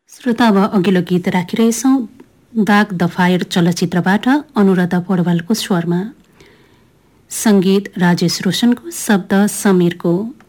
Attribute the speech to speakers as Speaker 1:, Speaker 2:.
Speaker 1: श्रोता, अब अघिल्लो गीत राखिरहेछौँ दाग द फायर चलचित्रबाट अनुराधा पौडवालको स्वरमा। सङ्गीत राजेश रोशनको, शब्द समीरको।